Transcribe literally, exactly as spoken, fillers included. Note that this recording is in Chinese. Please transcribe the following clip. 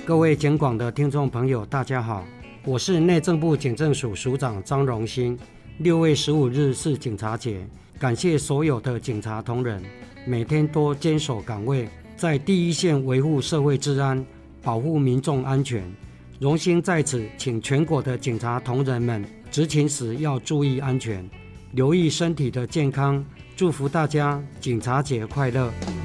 各位警广的听众朋友大家好，我是内政部警政署署长张荣兴。六月十五日是警察节，感谢所有的警察同仁每天都坚守岗位，在第一线维护社会治安，保护民众安全。荣兴在此请全国的警察同仁们执勤时要注意安全，留意身体的健康，祝福大家警察节快乐。